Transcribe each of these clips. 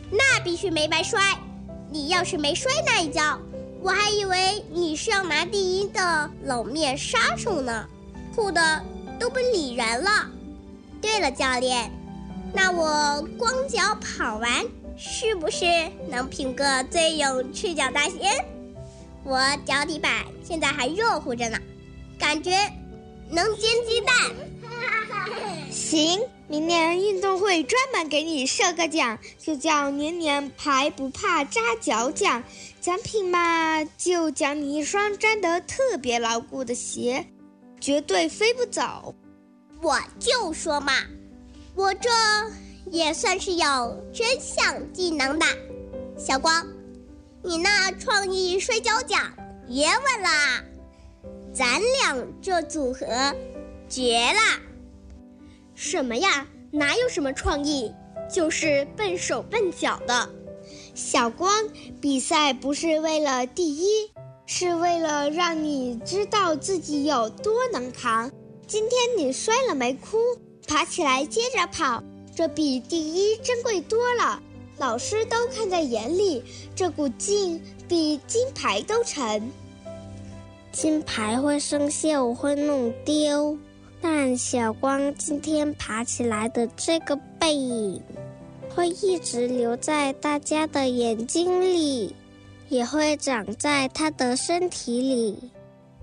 那必须没白摔。你要是没摔那一跤，我还以为你是要拿第一的冷面杀手呢，哭的都不理人了。对了，教练，那我光脚跑完是不是能评个最勇赤脚大仙？我脚底板现在还热乎着呢，感觉能煎鸡蛋。 行，明年运动会专门给你设个奖，就叫年年排不怕扎脚奖。奖品嘛，就奖你一双粘得特别牢固的鞋，绝对飞不走。 我就说嘛，我这也算是有真项技能的。小光，你那创意摔跤奖别问了，咱俩这组合绝了。什么呀？哪有什么创意，就是笨手笨脚的。 小光，比赛不是为了第一，是为了让你知道自己有多能扛。今天你摔了没哭，爬起来接着跑，这比第一珍贵多了。老师都看在眼里，这股劲比金牌都沉。 金牌会生锈，我会弄丢，但小光今天爬起来的这个背影会一直留在大家的眼睛里，也会长在他的身体里。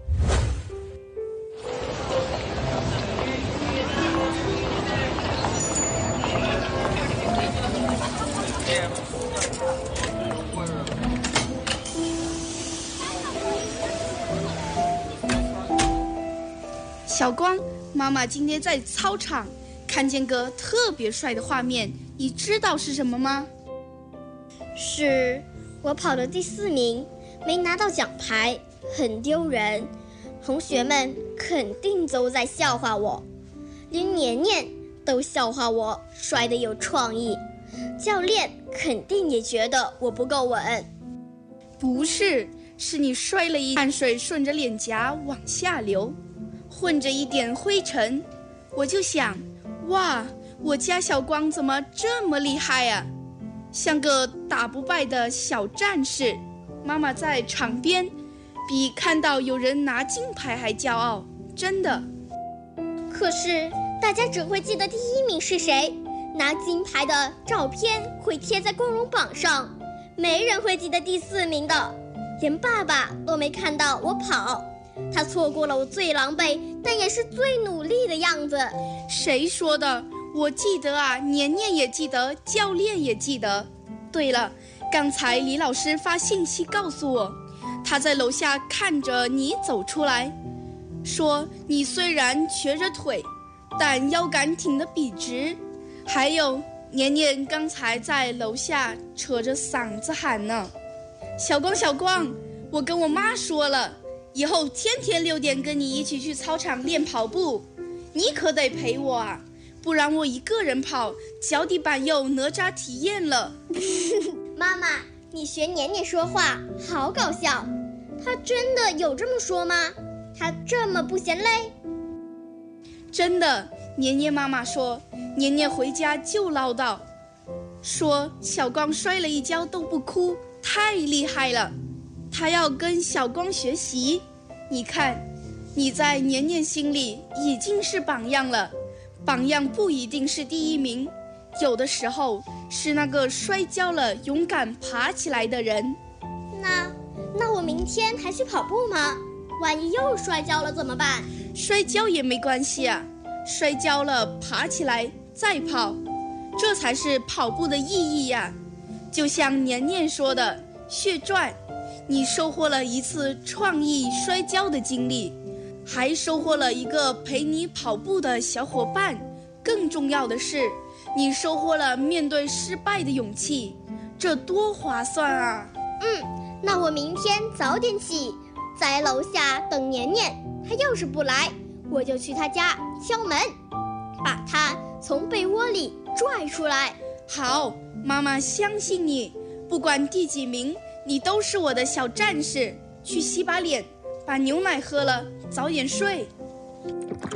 小光，妈妈今天在操场看见个特别帅的画面，你知道是什么吗？ 是我跑了第4名，没拿到奖牌，很丢人。同学们肯定都在笑话我，连年年都笑话我摔得有创意。教练肯定也觉得我不够稳。 不是，是你摔了一汗水顺着脸颊往下流，混着一点灰尘。我就想，哇，我家小光怎么这么厉害啊，像个打不败的小战士。妈妈在场边比看到有人拿金牌还骄傲，真的。 可是大家只会记得第1名是谁，拿金牌的照片会贴在光荣榜上，没人会记得第4名的。连爸爸都没看到我跑，他错过了我最狼狈但也是最努力的样子。 谁说的？我记得啊，年年也记得，教练也记得。对了，刚才李老师发信息告诉我，他在楼下看着你走出来，说你虽然瘸着腿，但腰杆挺得笔直。还有，年年刚才在楼下扯着嗓子喊呢，小光小光，我跟我妈说了，以后天天6点跟你一起去操场练跑步，你可得陪我啊，不然我一个人跑，脚底板又哪吒体验了。 妈妈，你学年年说话好搞笑，他真的有这么说吗？他这么不嫌累？ 真的，年年妈妈说，年年回家就唠叨，说小光摔了一跤都不哭，太厉害了，他要跟小光学习。你看，你在年年心里已经是榜样了，榜样不一定是第1名，有的时候是那个摔跤了勇敢爬起来的人。 那我明天还去跑步吗？万一又摔跤了怎么办？ 摔跤也没关系啊，摔跤了爬起来再跑，这才是跑步的意义呀。就像年年说的，血赚，你收获了一次创意摔跤的经历，还收获了一个陪你跑步的小伙伴，更重要的是，你收获了面对失败的勇气，这多划算啊！ 那我明天早点起，在楼下等年年，他要是不来，我就去他家敲门，把他从被窝里拽出来。 好，妈妈相信你，不管第几名，你都是我的小战士。去洗把脸，把牛奶喝了，早点睡。